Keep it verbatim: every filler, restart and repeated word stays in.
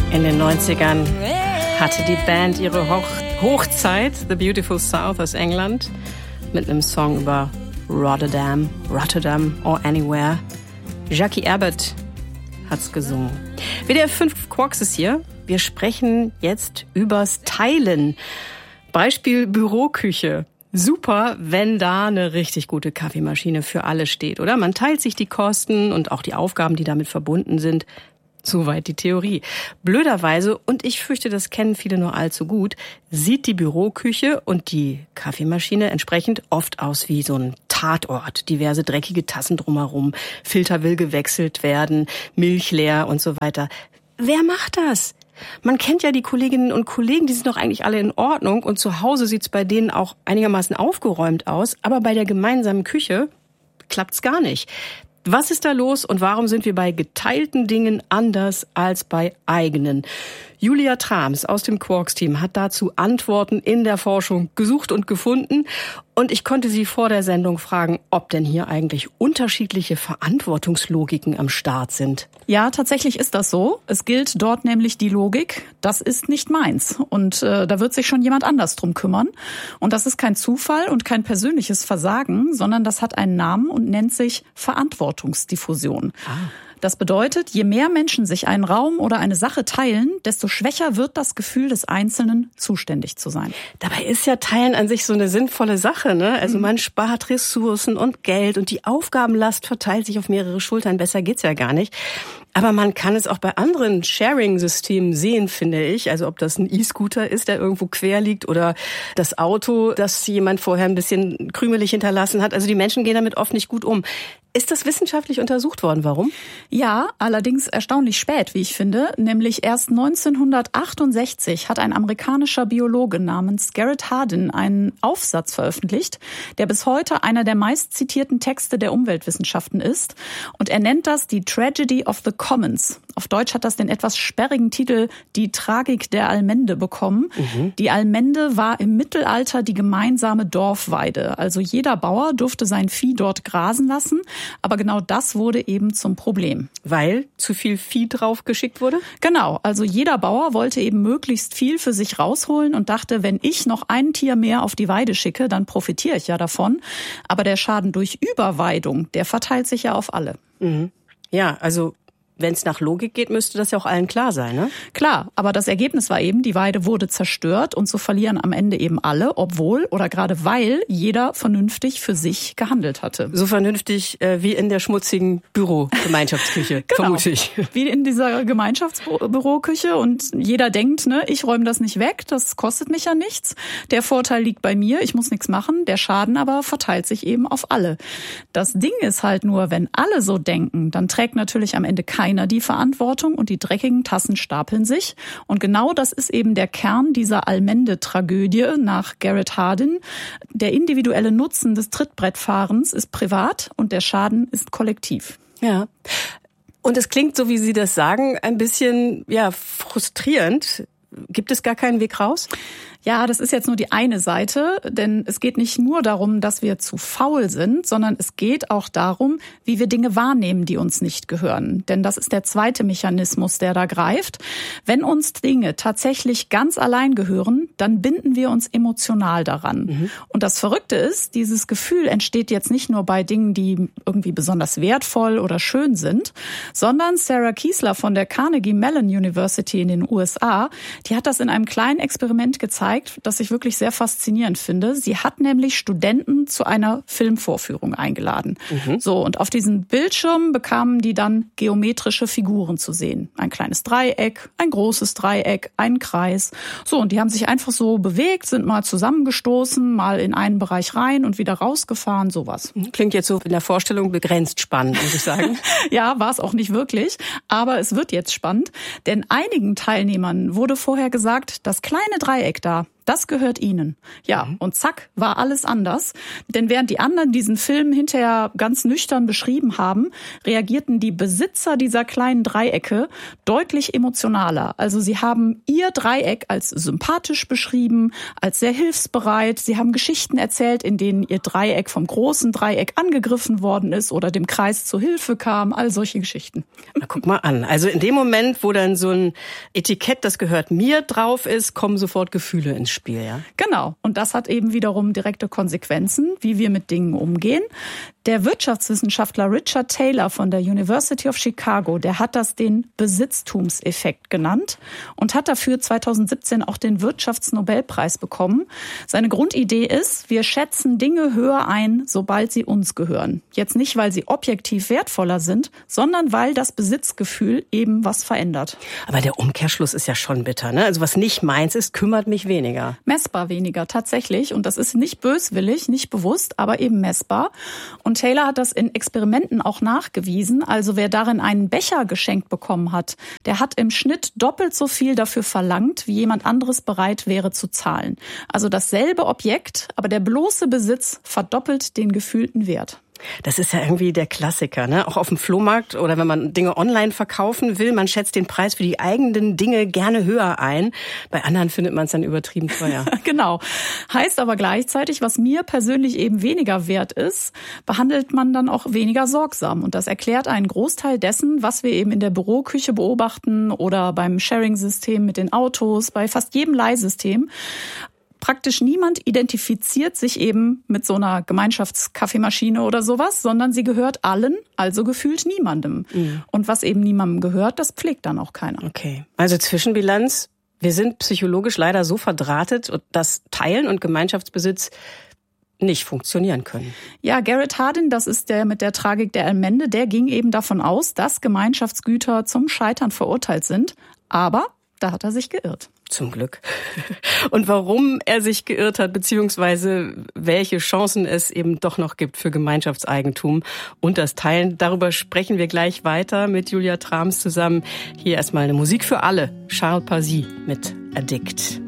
In den neunzigern hatte die Band ihre Hoch- Hochzeit, The Beautiful South aus England, mit einem Song über Rotterdam, Rotterdam or Anywhere. Jackie Abbott hat's gesungen. W D R fünf Quarks ist hier. Wir sprechen jetzt übers Teilen. Beispiel Büroküche. Super, wenn da eine richtig gute Kaffeemaschine für alle steht, oder? Man teilt sich die Kosten und auch die Aufgaben, die damit verbunden sind. Soweit die Theorie. Blöderweise, und ich fürchte, das kennen viele nur allzu gut, sieht die Büroküche und die Kaffeemaschine entsprechend oft aus wie so ein Tatort. Diverse dreckige Tassen drumherum, Filter will gewechselt werden, Milch leer und so weiter. Wer macht das? Man kennt ja die Kolleginnen und Kollegen, die sind doch eigentlich alle in Ordnung und zu Hause sieht's bei denen auch einigermaßen aufgeräumt aus, aber bei der gemeinsamen Küche klappt's gar nicht. Was ist da los und warum sind wir bei geteilten Dingen anders als bei eigenen? Julia Trams aus dem Quarks-Team hat dazu Antworten in der Forschung gesucht und gefunden. Und ich konnte sie vor der Sendung fragen, ob denn hier eigentlich unterschiedliche Verantwortungslogiken am Start sind. Ja, tatsächlich ist das so. Es gilt dort nämlich die Logik, das ist nicht meins. Und äh, da wird sich schon jemand anders drum kümmern. Und das ist kein Zufall und kein persönliches Versagen, sondern das hat einen Namen und nennt sich Verantwortungsdiffusion. Ah. Das bedeutet, je mehr Menschen sich einen Raum oder eine Sache teilen, desto schwächer wird das Gefühl des Einzelnen, zuständig zu sein. Dabei ist ja Teilen an sich so eine sinnvolle Sache, ne? Also man spart Ressourcen und Geld und die Aufgabenlast verteilt sich auf mehrere Schultern. Besser geht's ja gar nicht. Aber man kann es auch bei anderen Sharing-Systemen sehen, finde ich. Also ob das ein E-Scooter ist, der irgendwo quer liegt, oder das Auto, das jemand vorher ein bisschen krümelig hinterlassen hat. Also die Menschen gehen damit oft nicht gut um. Ist das wissenschaftlich untersucht worden? Warum? Ja, allerdings erstaunlich spät, wie ich finde. Nämlich erst neunzehnhundertachtundsechzig hat ein amerikanischer Biologe namens Garrett Hardin einen Aufsatz veröffentlicht, der bis heute einer der meistzitierten Texte der Umweltwissenschaften ist. Und er nennt das die Tragedy of the Commons. Auf Deutsch hat das den etwas sperrigen Titel Die Tragik der Allmende bekommen. Mhm. Die Allmende war im Mittelalter die gemeinsame Dorfweide. Also jeder Bauer durfte sein Vieh dort grasen lassen. Aber genau das wurde eben zum Problem. Weil zu viel Vieh drauf geschickt wurde? Genau, also jeder Bauer wollte eben möglichst viel für sich rausholen und dachte, wenn ich noch ein Tier mehr auf die Weide schicke, dann profitiere ich ja davon. Aber der Schaden durch Überweidung, der verteilt sich ja auf alle. Mhm. Ja, also wenn es nach Logik geht, müsste das ja auch allen klar sein, ne? Klar, aber das Ergebnis war eben, die Weide wurde zerstört und so verlieren am Ende eben alle, obwohl oder gerade weil jeder vernünftig für sich gehandelt hatte. So vernünftig äh, wie in der schmutzigen Bürogemeinschaftsküche, genau. Vermute ich. Wie in dieser Gemeinschaftsbüroküche und jeder denkt, ne, ich räume das nicht weg, das kostet mich ja nichts. Der Vorteil liegt bei mir, ich muss nichts machen, der Schaden aber verteilt sich eben auf alle. Das Ding ist halt nur, wenn alle so denken, dann trägt natürlich am Ende keiner die Verantwortung und die dreckigen Tassen stapeln sich. Und genau das ist eben der Kern dieser Allmende-Tragödie nach Garrett Hardin. Der individuelle Nutzen des Trittbrettfahrens ist privat und der Schaden ist kollektiv. Ja. Und es klingt, so wie Sie das sagen, ein bisschen, ja, frustrierend. Gibt es gar keinen Weg raus? Ja, das ist jetzt nur die eine Seite, denn es geht nicht nur darum, dass wir zu faul sind, sondern es geht auch darum, wie wir Dinge wahrnehmen, die uns nicht gehören. Denn das ist der zweite Mechanismus, der da greift. Wenn uns Dinge tatsächlich ganz allein gehören, dann binden wir uns emotional daran. Mhm. Und das Verrückte ist, dieses Gefühl entsteht jetzt nicht nur bei Dingen, die irgendwie besonders wertvoll oder schön sind, sondern Sarah Kiesler von der Carnegie Mellon University in den U S A, die hat das in einem kleinen Experiment gezeigt, das ich wirklich sehr faszinierend finde. Sie hat nämlich Studenten zu einer Filmvorführung eingeladen. Mhm. So, und auf diesen Bildschirmen bekamen die dann geometrische Figuren zu sehen. Ein kleines Dreieck, ein großes Dreieck, einen Kreis. So, und die haben sich einfach so bewegt, sind mal zusammengestoßen, mal in einen Bereich rein und wieder rausgefahren, sowas. Klingt jetzt so in der Vorstellung begrenzt spannend, muss ich sagen. Ja, war es auch nicht wirklich, aber es wird jetzt spannend, denn einigen Teilnehmern wurde vorher gesagt, das kleine Dreieck da, Das gehört ihnen. Ja, mhm. und zack, war alles anders. Denn während die anderen diesen Film hinterher ganz nüchtern beschrieben haben, reagierten die Besitzer dieser kleinen Dreiecke deutlich emotionaler. Also sie haben ihr Dreieck als sympathisch beschrieben, als sehr hilfsbereit. Sie haben Geschichten erzählt, in denen ihr Dreieck vom großen Dreieck angegriffen worden ist oder dem Kreis zur Hilfe kam. All solche Geschichten. Na, guck mal an. Also in dem Moment, wo dann so ein Etikett, das gehört mir, drauf ist, kommen sofort Gefühle ins Spiel, ja? Genau. Und das hat eben wiederum direkte Konsequenzen, wie wir mit Dingen umgehen. Der Wirtschaftswissenschaftler Richard Taylor von der University of Chicago, der hat das den Besitztumseffekt genannt und hat dafür zweitausendsiebzehn auch den Wirtschaftsnobelpreis bekommen. Seine Grundidee ist, wir schätzen Dinge höher ein, sobald sie uns gehören. Jetzt nicht, weil sie objektiv wertvoller sind, sondern weil das Besitzgefühl eben was verändert. Aber der Umkehrschluss ist ja schon bitter, ne? Also was nicht meins ist, kümmert mich weniger. Messbar weniger, tatsächlich. Und das ist nicht böswillig, nicht bewusst, aber eben messbar. Und Taylor hat das in Experimenten auch nachgewiesen. Also wer darin einen Becher geschenkt bekommen hat, der hat im Schnitt doppelt so viel dafür verlangt, wie jemand anderes bereit wäre zu zahlen. Also dasselbe Objekt, aber der bloße Besitz verdoppelt den gefühlten Wert. Das ist ja irgendwie der Klassiker, ne? Auch auf dem Flohmarkt oder wenn man Dinge online verkaufen will, man schätzt den Preis für die eigenen Dinge gerne höher ein. Bei anderen findet man es dann übertrieben teuer. Genau. Heißt aber gleichzeitig, was mir persönlich eben weniger wert ist, behandelt man dann auch weniger sorgsam. Und das erklärt einen Großteil dessen, was wir eben in der Büroküche beobachten oder beim Sharing-System mit den Autos, bei fast jedem Leihsystem. Praktisch niemand identifiziert sich eben mit so einer Gemeinschaftskaffeemaschine oder sowas, sondern sie gehört allen, also gefühlt niemandem. Mhm. Und was eben niemandem gehört, das pflegt dann auch keiner. Okay, also Zwischenbilanz. Wir sind psychologisch leider so verdrahtet, dass Teilen und Gemeinschaftsbesitz nicht funktionieren können. Ja, Garrett Hardin, das ist der mit der Tragik der Allmende, der ging eben davon aus, dass Gemeinschaftsgüter zum Scheitern verurteilt sind. Aber da hat er sich geirrt. Zum Glück. Und warum er sich geirrt hat, beziehungsweise welche Chancen es eben doch noch gibt für Gemeinschaftseigentum und das Teilen, darüber sprechen wir gleich weiter mit Julia Trams zusammen. Hier erstmal eine Musik für alle. Charles Pazi mit Addict.